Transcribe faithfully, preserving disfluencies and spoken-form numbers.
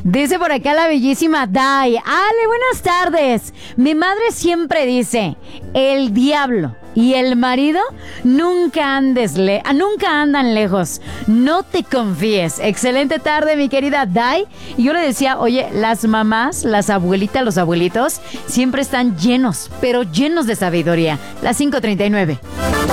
Dice por acá la bellísima Dai. Ale, buenas tardes. Mi madre siempre dice, el diablo y el marido nunca andes le ah, nunca andan lejos. No te confíes. Excelente tarde, mi querida Dai. Y yo le decía, oye, las mamás, las abuelitas, los abuelitos siempre están llenos, pero llenos de sabiduría. Las cinco treinta y nueve.